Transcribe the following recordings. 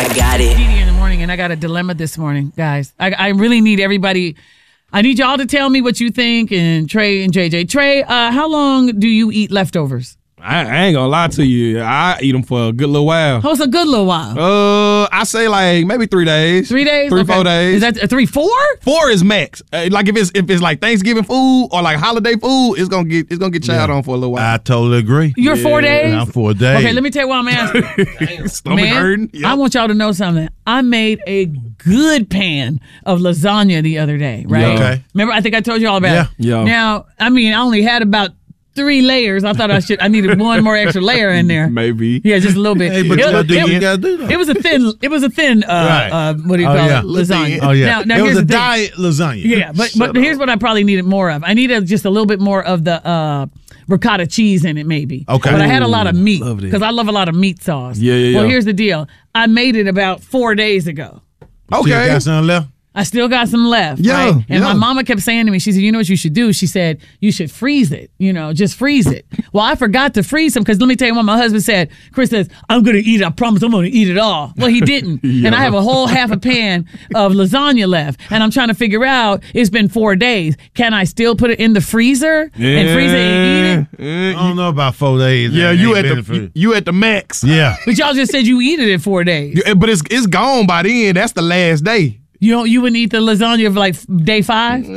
I got it. Didi in the morning, and I got a dilemma this morning, guys. I really need everybody. I need y'all to tell me what you think, and Trey and JJ. Trey, how long do you eat leftovers? I ain't gonna lie to you. I eat them for a good little while. Oh, it's a good little while. I say like maybe 3 days. 3 days? 3, 4 days. Is that 3, 4? 4 is max. Like if it's like Thanksgiving food or like holiday food, it's gonna get chowed on for a little while. I totally agree. You're 4 days? I'm 4 days. Okay, let me tell you why I'm asking. Stomach hurting. Yep. I want y'all to know something. I made a good pan of lasagna the other day, right? Yeah. Okay. Remember, I think I told you all about it. Yeah. Now, I mean, I only had about 3 layers. I thought I needed one more extra layer in there. Maybe. Yeah, just a little bit. Hey, but you gotta do that. It was a thin Right. what do you call it? Lasagna. Oh, yeah. Now it was here's a the thing. diet lasagna. Yeah, but here's what I probably needed more of. I needed just a little bit more of the ricotta cheese in it, maybe. Okay. But I had a lot of meat love that. because I love a lot of meat sauce. Yeah. Well, here's the deal. I made it about 4 days ago. Still got something left? I still got some left. Yeah, right? And yeah. my mama kept saying to me, she said, you know what you should do? She said, you should freeze it. Just freeze it. Well, I forgot to freeze them because let me tell you what my husband said. Chris says, I'm going to eat it. I promise I'm going to eat it all. Well, he didn't. Yeah. And I have a whole half a pan of lasagna left. And I'm trying to figure out, it's been 4 days. Can I still put it in the freezer and freeze it and eat it? I don't know about 4 days. Yeah, That you ain't at been the at the max. Yeah. But y'all just said you eat it in 4 days. Yeah, but it's gone by then. That's the last day. You wouldn't eat the lasagna of like day 5?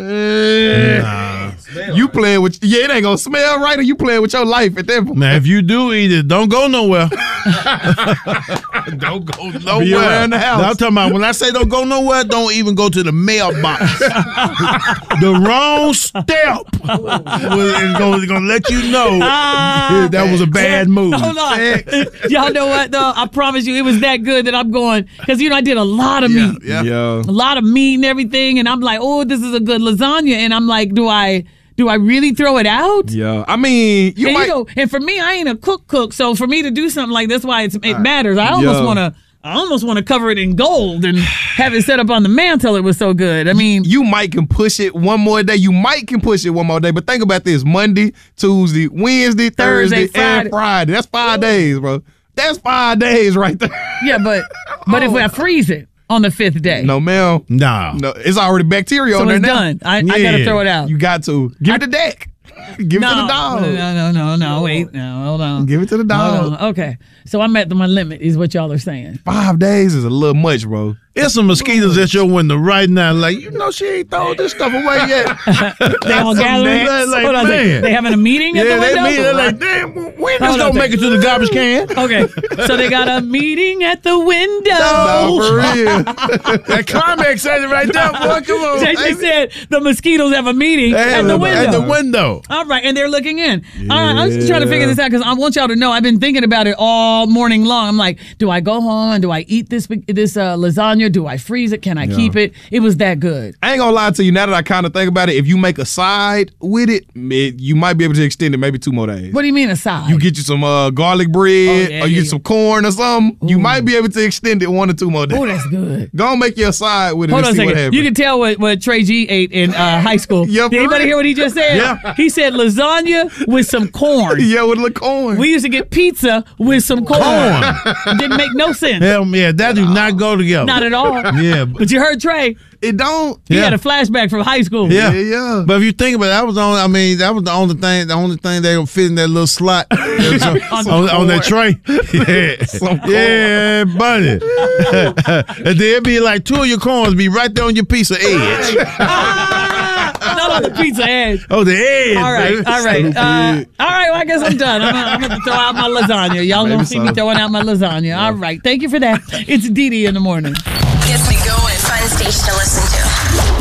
You playing with it ain't gonna smell right, or you playing with your life at that point. Now, if you do eat it, don't go nowhere. Don't go nowhere. Be around the house. Now, I'm talking about when I say don't go nowhere, don't even go to the mailbox. The wrong step is gonna let you know that was a bad move. Hold on. Y'all know what, though? I promise you, it was that good that I'm going, because, I did a lot of meat. Yeah. Yeah. A lot of meat and everything, and I'm like, oh, this is a good lasagna. And I'm like, do I really throw it out? Yeah. I mean, you And, might. and for me, I ain't a cook, so for me to do something like that's why it matters. I almost want to cover it in gold and have it set up on the mantle. It was so good. I mean, You might can push it one more day. But think about this: Monday, Tuesday, Wednesday, Thursday, and Friday. That's 5 days, bro. That's 5 days right there. yeah, but if I freeze it on the 5th day, No, ma'am. Nah. No, it's already bacteria so on there it's now. done. I gotta throw it out. You got to give it to Dak. Give it to the dog. No, wait, no, hold on. Give it to the dog. Hold on. Okay, so I'm at my limit, is what y'all are saying. 5 days is a little much, bro. There's some mosquitoes at your window right now. Like, she ain't throwing this stuff away yet. They all gathering. Like, Hold on, man. they having a meeting at the Yeah, window? they mean, they're like, damn, when this Hold on, gonna make it to the garbage can? Okay, so they got a meeting at the window. No, for real. That climax said it right there, boy. Come on. They said the mosquitoes have a meeting at the window. At the window. All right, and they're looking in. I'm just trying to figure this out because I want y'all to know I've been thinking about it all morning long. I'm like, do I go home and do I eat this lasagna? Do I freeze it? Can I keep it? It was that good. I ain't gonna lie to you. Now that I kind of think about it, if you make a side with it, you might be able to extend it maybe 2 more days. What do you mean a side? You get you some garlic bread, or you get some corn or something. You might be able to extend it 1 or 2 more days. Oh, that's good. Go and make your side with it. Hold on and a see what second. happens. You can tell what Trey G ate in high school. Yeah, Did for anybody real. hear what he just said? Yeah. He said lasagna with some corn. Yeah, with a little corn. We used to get pizza with some corn. Didn't make no sense. Hell, yeah, that do not go together. Not at all. Yeah. But you heard Trey. It don't. He Yeah. had a flashback from high school. Yeah. Yeah. But if you think about it, that was the only thing they gonna fit in that little slot on that tray. Yeah, buddy. And then it'd be like 2 of your corns be right there on your piece of edge. Not on the pizza edge. Oh, the edge. All right, baby. all right. All right, well, I guess I'm done. I'm going to throw out my lasagna. Y'all going to see me throwing out my lasagna. Yeah. All right, thank you for that. It's Didi in the morning. Gets me going. Fun station to listen to.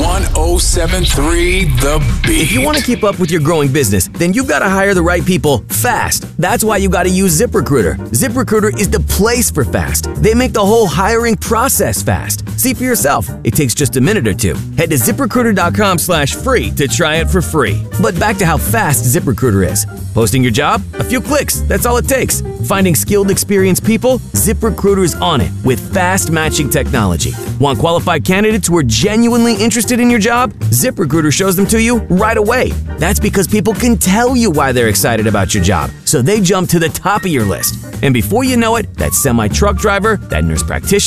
1073 The Beat. If you want to keep up with your growing business, then you've got to hire the right people fast. That's why you got to use ZipRecruiter. ZipRecruiter is the place for fast. They make the whole hiring process fast. See for yourself. It takes just a minute or 2. Head to ZipRecruiter.com/free to try it for free. But back to how fast ZipRecruiter is. Posting your job? A few clicks. That's all it takes. Finding skilled, experienced people? ZipRecruiter is on it with fast matching technology. Want qualified candidates who are genuinely interested in your job? ZipRecruiter shows them to you right away. That's because people can tell you why they're excited about your job, so they jump to the top of your list. And before you know it, that semi-truck driver, that nurse practitioner,